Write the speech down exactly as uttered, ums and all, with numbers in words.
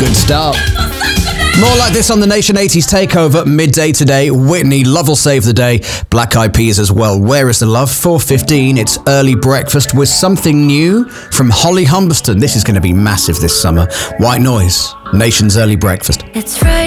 Good start. More like this on the Nation eighties Takeover, midday today. Whitney, Love Will Save the Day. Black Eyed Peas as well. Where is the Love? four fifteen, it's Early Breakfast with something new from Holly Humberston. This is going to be massive this summer. White Noise, Nation's Early Breakfast. It's right.